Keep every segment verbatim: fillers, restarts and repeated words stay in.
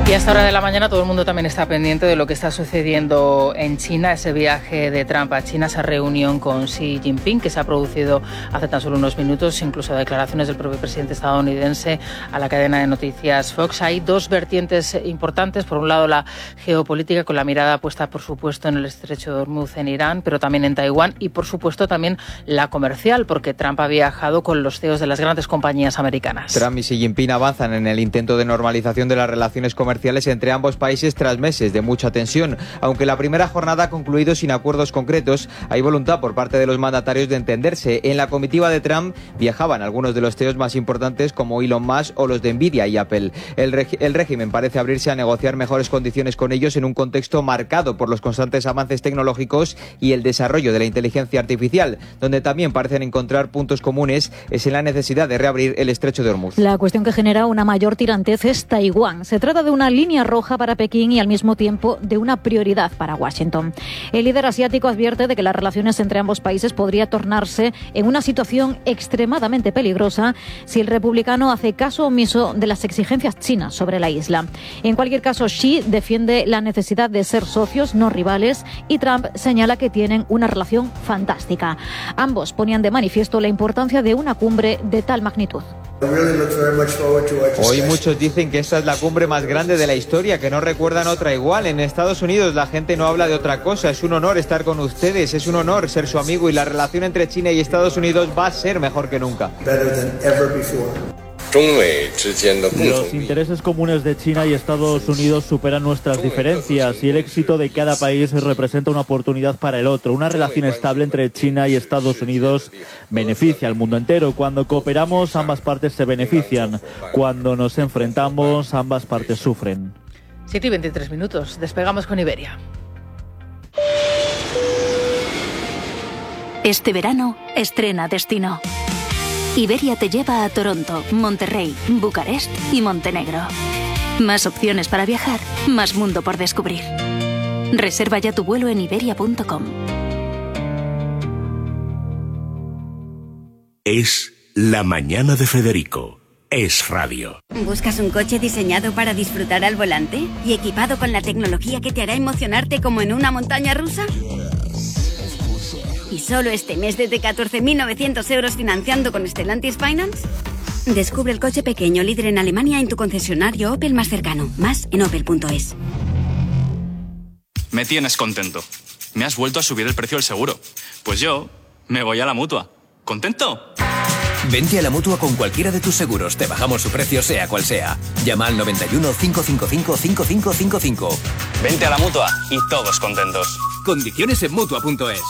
Y a esta hora de la mañana todo el mundo también está pendiente de lo que está sucediendo en China, ese viaje de Trump a China, esa reunión con Xi Jinping que se ha producido hace tan solo unos minutos, incluso declaraciones del propio presidente estadounidense a la cadena de noticias Fox. Hay dos vertientes importantes, por un lado la geopolítica, con la mirada puesta por supuesto en el estrecho de Hormuz en Irán, pero también en Taiwán, y por supuesto también la comercial, porque Trump ha viajado con los C E Os de las grandes compañías americanas. Trump y Xi Jinping avanzan en el intento de normalización de las relaciones comerciales entre ambos países tras meses de mucha tensión. Aunque la primera jornada ha concluido sin acuerdos concretos, hay voluntad por parte de los mandatarios de entenderse. En la comitiva de Trump viajaban algunos de los C E Os más importantes como Elon Musk o los de Nvidia y Apple. El, reg- el régimen parece abrirse a negociar mejores condiciones con ellos en un contexto marcado por los constantes avances tecnológicos y el desarrollo de la inteligencia artificial. Donde también parecen encontrar puntos comunes es en la necesidad de reabrir el estrecho de Hormuz. La cuestión que genera una mayor tirantez es Taiwán. Se trata de una línea roja para Pekín y al mismo tiempo de una prioridad para Washington. El líder asiático advierte de que las relaciones entre ambos países podría tornarse en una situación extremadamente peligrosa si el republicano hace caso omiso de las exigencias chinas sobre la isla. En cualquier caso, Xi defiende la necesidad de ser socios, no rivales, y Trump señala que tienen una relación fantástica. Ambos ponían de manifiesto la importancia de una cumbre de tal magnitud. Hoy muchos dicen que esta es la cumbre más grande de la historia, que no recuerdan otra igual. En Estados Unidos la gente no habla de otra cosa. Es un honor estar con ustedes, es un honor ser su amigo y la relación entre China y Estados Unidos va a ser mejor que nunca. Los intereses comunes de China y Estados Unidos superan nuestras diferencias y el éxito de cada país representa una oportunidad para el otro. Una relación estable entre China y Estados Unidos beneficia al mundo entero. Cuando cooperamos, ambas partes se benefician. Cuando nos enfrentamos, ambas partes sufren. siete y veintitrés minutos. Despegamos con Iberia. Este verano, estrena destino. Iberia te lleva a Toronto, Monterrey, Bucarest y Montenegro. Más opciones para viajar, más mundo por descubrir. Reserva ya tu vuelo en iberia punto com. Es la mañana de Federico. Es radio. ¿Buscas un coche diseñado para disfrutar al volante y equipado con la tecnología que te hará emocionarte como en una montaña rusa? ¿Y solo este mes desde catorce mil novecientos euros financiando con Stellantis Finance? Descubre el coche pequeño líder en Alemania en tu concesionario Opel más cercano. Más en opel punto es. Me tienes contento. Me has vuelto a subir el precio del seguro. Pues yo me voy a la Mutua. ¿Contento? Vente a la Mutua con cualquiera de tus seguros. Te bajamos su precio sea cual sea. Llama al noventa y uno, cinco cinco cinco, cinco cinco cinco cinco. Vente a la Mutua y todos contentos. Condiciones en mutua punto es.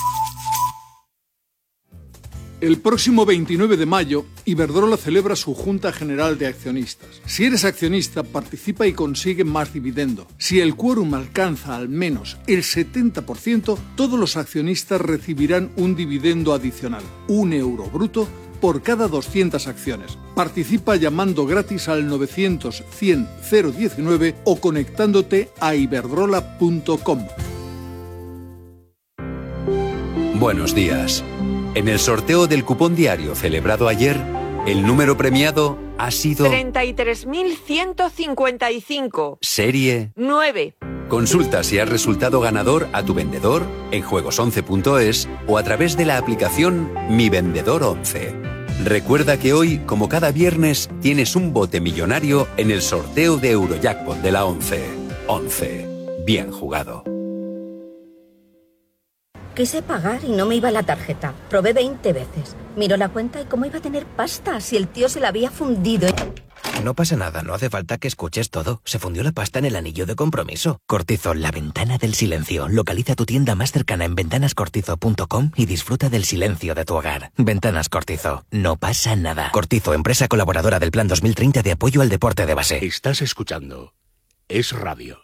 El próximo veintinueve de mayo, Iberdrola celebra su Junta General de Accionistas. Si eres accionista, participa y consigue más dividendo. Si el quórum alcanza al menos el setenta por ciento, todos los accionistas recibirán un dividendo adicional, un euro bruto, por cada doscientas acciones. Participa llamando gratis al novecientos, cien, cero diecinueve o conectándote a iberdrola punto com. Buenos días. En el sorteo del cupón diario celebrado ayer, el número premiado ha sido treinta y tres mil ciento cincuenta y cinco. Serie nueve. Consulta si has resultado ganador a tu vendedor en juegos once punto es o a través de la aplicación Mi Vendedor once. Recuerda que hoy, como cada viernes, tienes un bote millonario en el sorteo de Eurojackpot de la once. once. Bien jugado. Quise pagar y no me iba la tarjeta. Probé veinte veces. Miró la cuenta y cómo iba a tener pasta si el tío se la había fundido. No pasa nada, no hace falta que escuches todo. Se fundió la pasta en el anillo de compromiso. Cortizo, la ventana del silencio. Localiza tu tienda más cercana en ventanas cortizo punto com y disfruta del silencio de tu hogar. Ventanas Cortizo, no pasa nada. Cortizo, empresa colaboradora del Plan dos mil treinta de apoyo al deporte de base. Estás escuchando Es Radio.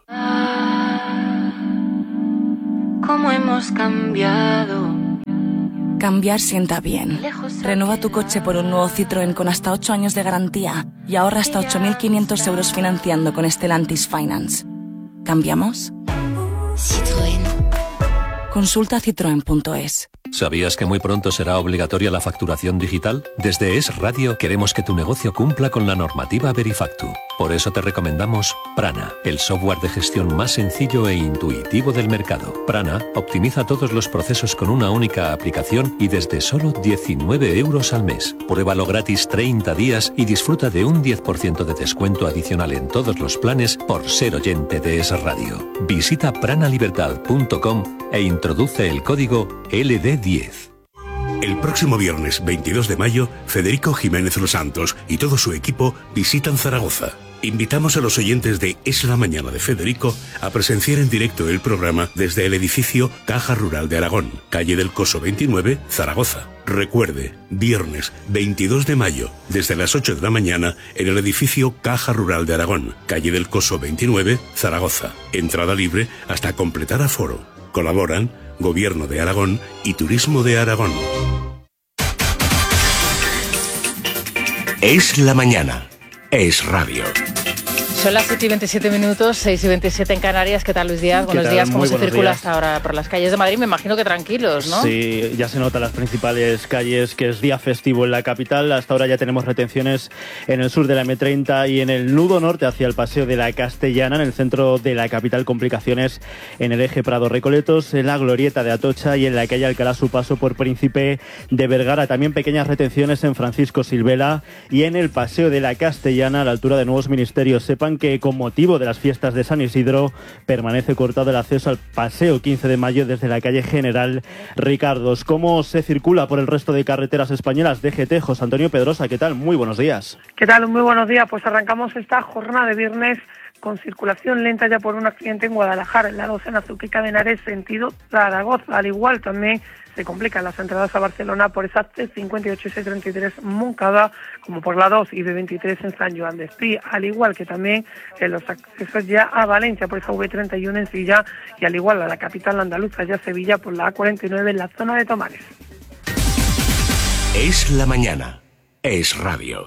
¿Cómo hemos cambiado? Cambiar sienta bien. Renueva tu coche por un nuevo Citroën con hasta ocho años de garantía y ahorra hasta ocho mil quinientos euros financiando con Stellantis Finance. ¿Cambiamos? Citroën. Consulta citroen punto es. ¿Sabías que muy pronto será obligatoria la facturación digital? Desde Es Radio queremos que tu negocio cumpla con la normativa Verifactu. Por eso te recomendamos Prana, el software de gestión más sencillo e intuitivo del mercado. Prana optimiza todos los procesos con una única aplicación y desde solo diecinueve euros al mes. Pruébalo gratis treinta días y disfruta de un diez por ciento de descuento adicional en todos los planes por ser oyente de Es Radio. Visita pranalibertad punto com e introduce el código L D diez. El próximo viernes veintidós de mayo, Federico Jiménez Los Santos y todo su equipo visitan Zaragoza. Invitamos a los oyentes de Es la Mañana de Federico a presenciar en directo el programa desde el edificio Caja Rural de Aragón, calle del Coso veintinueve, Zaragoza. Recuerde, viernes veintidós de mayo, desde las ocho de la mañana, en el edificio Caja Rural de Aragón, calle del Coso veintinueve, Zaragoza. Entrada libre hasta completar aforo. Colaboran Gobierno de Aragón y Turismo de Aragón. Es la Mañana. Es Radio. Son las siete y veintisiete minutos, seis y veintisiete en Canarias. ¿Qué tal, Luis Díaz? Buenos días. ¿Cómo se circula hasta ahora por las calles de Madrid? Me imagino que tranquilos, ¿no? Sí, ya se nota las principales calles que es día festivo en la capital. Hasta ahora ya tenemos retenciones en el sur de la eme treinta y en el nudo norte hacia el Paseo de la Castellana. En el centro de la capital, complicaciones en el eje Prado-Recoletos, en la glorieta de Atocha y en la calle Alcalá su paso por Príncipe de Vergara. También pequeñas retenciones en Francisco Silvela y en el Paseo de la Castellana a la altura de Nuevos Ministerios. Sepan que con motivo de las fiestas de San Isidro permanece cortado el acceso al Paseo quince de mayo desde la calle General Ricardos. ¿Cómo se circula por el resto de carreteras españolas? D G T, José Antonio Pedrosa, ¿qué tal? Muy buenos días. ¿Qué tal? Muy buenos días. Pues arrancamos esta jornada de viernes con circulación lenta ya por un accidente en Guadalajara, en la docena Azuqueca de Henares, sentido Zaragoza. Al igual también se complican las entradas a Barcelona por esa C cincuenta y ocho y C treinta y tres Moncada, como por la dos y B veintitrés en San Joan de Espí, al igual que también en los accesos ya a Valencia por esa V treinta y uno en Silla, y al igual a la capital andaluza, ya Sevilla, por la A cuarenta y nueve en la zona de Tomares. Es la Mañana. Es Radio.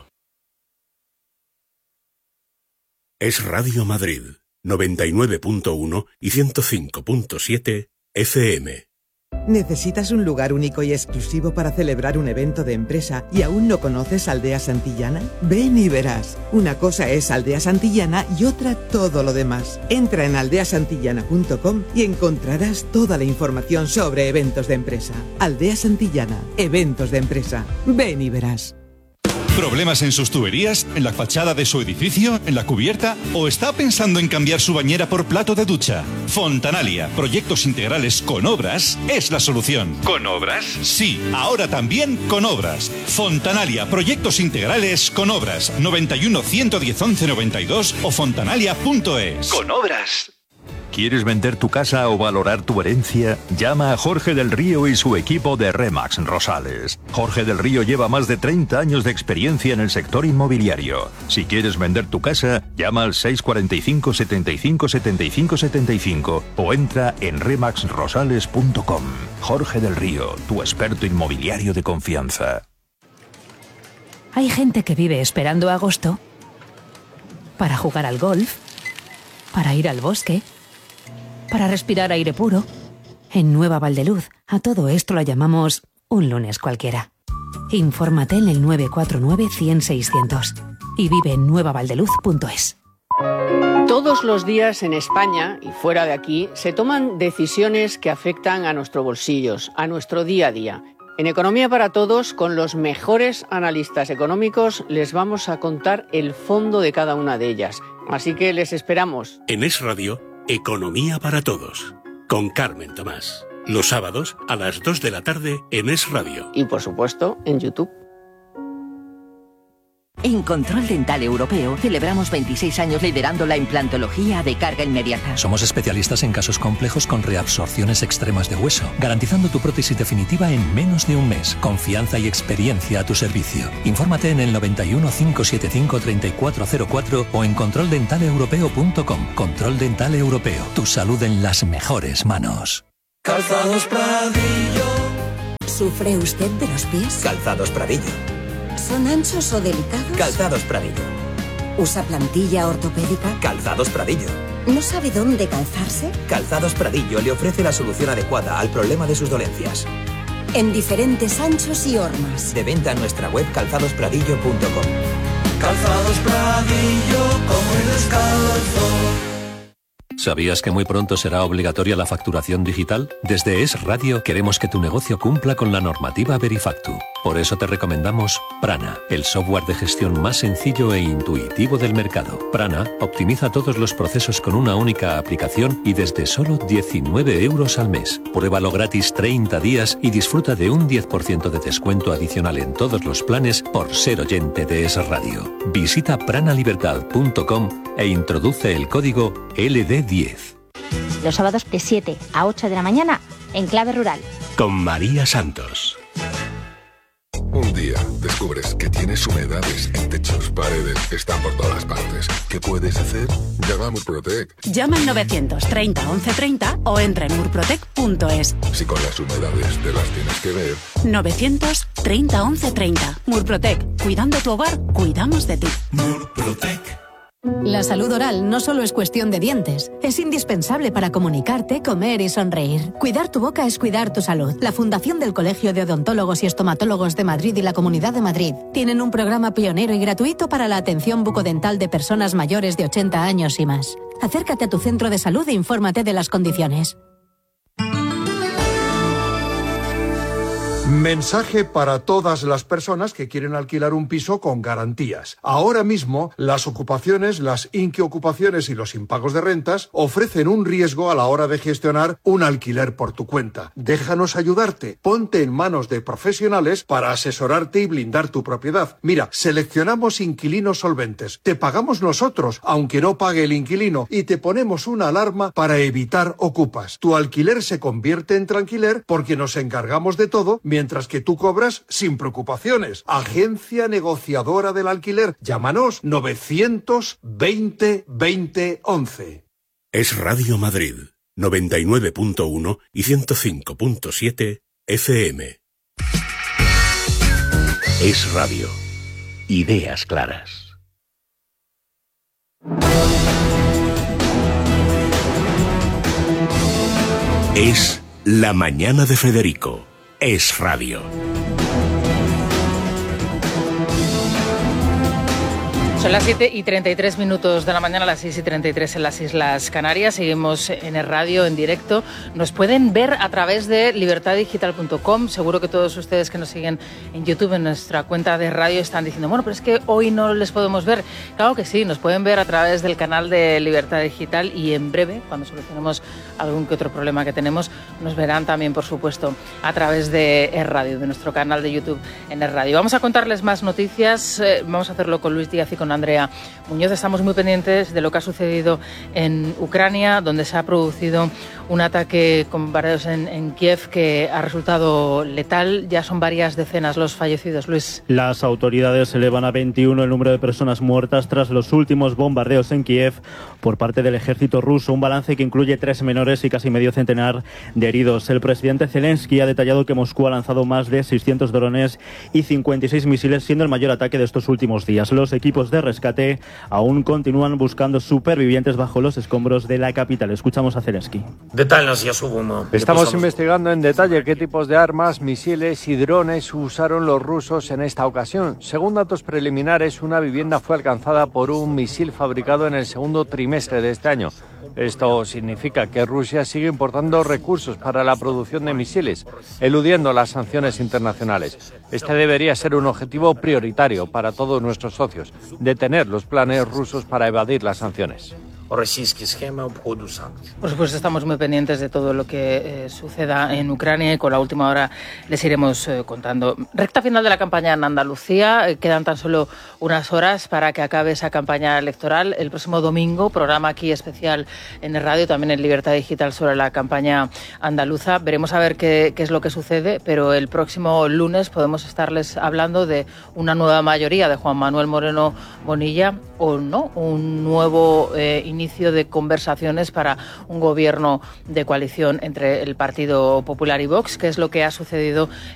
Es Radio Madrid, noventa y nueve punto uno y ciento cinco punto siete F M. ¿Necesitas un lugar único y exclusivo para celebrar un evento de empresa y aún no conoces Aldea Santillana? Ven y verás. Una cosa es Aldea Santillana y otra todo lo demás. Entra en aldea santillana punto com y encontrarás toda la información sobre eventos de empresa. Aldea Santillana, eventos de empresa. Ven y verás. ¿Problemas en sus tuberías? ¿En la fachada de su edificio? ¿En la cubierta? ¿O está pensando en cambiar su bañera por plato de ducha? Fontanalia, proyectos integrales con obras, es la solución. ¿Con obras? Sí, ahora también con obras. Fontanalia, proyectos integrales con obras. noventa y uno, ciento diez, once noventa y dos o fontanalia punto es. Con obras. ¿Quieres vender tu casa o valorar tu herencia? Llama a Jorge del Río y su equipo de Remax Rosales. Jorge del Río lleva más de treinta años de experiencia en el sector inmobiliario. Si quieres vender tu casa, llama al seis cuatro cinco, setenta y cinco, setenta y cinco, setenta y cinco o entra en remax rosales punto com. Jorge del Río, tu experto inmobiliario de confianza. Hay gente que vive esperando agosto para jugar al golf, para ir al bosque, para respirar aire puro. En Nueva Valdeluz, a todo esto lo llamamos un lunes cualquiera. Infórmate en el nueve cuatro nueve, cien, seiscientos y vive en nueva valdeluz punto es. Todos los días en España y fuera de aquí se toman decisiones que afectan a nuestros bolsillos, a nuestro día a día. En Economía para Todos, con los mejores analistas económicos, les vamos a contar el fondo de cada una de ellas. Así que les esperamos. En Es Radio, Economía para Todos, con Carmen Tomás. Los sábados a las dos de la tarde en Es Radio. Y por supuesto, en YouTube. En Control Dental Europeo celebramos veintiséis años liderando la implantología de carga inmediata. Somos especialistas en casos complejos con reabsorciones extremas de hueso, garantizando tu prótesis definitiva en menos de un mes. Confianza y experiencia a tu servicio. Infórmate en el noventa y uno, cinco setenta y cinco, treinta y cuatro cero cuatro o en control dental europeo punto com. Control Dental Europeo. Tu salud en las mejores manos. Calzados Pradillo. ¿Sufre usted de los pies? Calzados Pradillo. ¿Son anchos o delicados? Calzados Pradillo. ¿Usa plantilla ortopédica? Calzados Pradillo. ¿No sabe dónde calzarse? Calzados Pradillo le ofrece la solución adecuada al problema de sus dolencias. En diferentes anchos y hormas. De venta en nuestra web calzados pradillo punto com. Calzados Pradillo con ¿Sabías que muy pronto será obligatoria la facturación digital? Desde Es Radio queremos que tu negocio cumpla con la normativa Verifactu. Por eso te recomendamos Prana, el software de gestión más sencillo e intuitivo del mercado. Prana optimiza todos los procesos con una única aplicación y desde solo diecinueve euros al mes. Pruébalo gratis treinta días y disfruta de un diez por ciento de descuento adicional en todos los planes por ser oyente de Es Radio. Visita pranalibertad punto com e introduce el código L D diez. Los sábados de siete a ocho de la mañana en Clave Rural. Con María Santos. Un día descubres que tienes humedades en techos, paredes, están por todas partes. ¿Qué puedes hacer? Llama a Murprotec. Llama al novecientos treinta once treinta o entra en murprotec punto es. Si con las humedades te las tienes que ver. novecientos treinta once treinta. Murprotec. Cuidando tu hogar, cuidamos de ti. Murprotec. La salud oral no solo es cuestión de dientes, es indispensable para comunicarte, comer y sonreír. Cuidar tu boca es cuidar tu salud. La Fundación del Colegio de Odontólogos y Estomatólogos de Madrid y la Comunidad de Madrid tienen un programa pionero y gratuito para la atención bucodental de personas mayores de ochenta años y más. Acércate a tu centro de salud e infórmate de las condiciones. Mensaje para todas las personas que quieren alquilar un piso con garantías. Ahora mismo, las ocupaciones, las inquiocupaciones y los impagos de rentas ofrecen un riesgo a la hora de gestionar un alquiler por tu cuenta. Déjanos ayudarte. Ponte en manos de profesionales para asesorarte y blindar tu propiedad. Mira, seleccionamos inquilinos solventes. Te pagamos nosotros, aunque no pague el inquilino, y te ponemos una alarma para evitar ocupas. Tu alquiler se convierte en tranquiler porque nos encargamos de todo, mientras que tú cobras sin preocupaciones. Agencia negociadora del alquiler. Llámanos novecientos veinte veinte once. Es Radio Madrid, noventa y nueve punto uno y ciento cinco punto siete F M. Es Radio. Ideas claras. Es La Mañana de Federico. Es Radio. Son las siete y treinta y tres minutos de la mañana, las seis y treinta y tres en las Islas Canarias. Seguimos en el radio en directo. Nos pueden ver a través de libertad digital punto com. Seguro que todos ustedes que nos siguen en YouTube, en nuestra cuenta de radio, están diciendo, bueno, pero es que hoy no les podemos ver. Claro que sí, nos pueden ver a través del canal de Libertad Digital y en breve, cuando solucionemos algún que otro problema que tenemos, nos verán también, por supuesto, a través de Es Radio, de nuestro canal de YouTube en Es Radio. Vamos a contarles más noticias. Eh, vamos a hacerlo con Luis Díaz y con Andrea Muñoz. Estamos muy pendientes de lo que ha sucedido en Ucrania, donde se ha producido un ataque con bombardeos en, en Kiev que ha resultado letal. Ya son varias decenas los fallecidos. Luis. Las autoridades elevan a veintiuno el número de personas muertas tras los últimos bombardeos en Kiev por parte del ejército ruso, un balance que incluye tres menores y casi medio centenar de heridos. El presidente Zelensky ha detallado que Moscú ha lanzado más de seiscientos drones y cincuenta y seis misiles, siendo el mayor ataque de estos últimos días. Los equipos de rescate aún continúan buscando supervivientes bajo los escombros de la capital. Escuchamos a Zelensky. Estamos investigando en detalle qué tipos de armas, misiles y drones usaron los rusos en esta ocasión. Según datos preliminares, una vivienda fue alcanzada por un misil fabricado en el segundo trimestre de este año. Esto significa que Rusia sigue importando recursos para la producción de misiles, eludiendo las sanciones internacionales. Este debería ser un objetivo prioritario para todos nuestros socios, detener los planes rusos para evadir las sanciones. Por supuesto, estamos muy pendientes de todo lo que eh, suceda en Ucrania y con la última hora les iremos eh, contando. Recta final de la campaña en Andalucía, eh, quedan tan solo unas horas para que acabe esa campaña electoral. El próximo domingo, programa aquí especial en el radio, también en Libertad Digital, sobre la campaña andaluza. Veremos a ver qué, qué es lo que sucede, pero el próximo lunes podemos estarles hablando de una nueva mayoría de Juan Manuel Moreno Bonilla o no, un nuevo eh, inicio de conversaciones para un gobierno de coalición entre el Partido Popular y Vox, que es lo que ha sucedido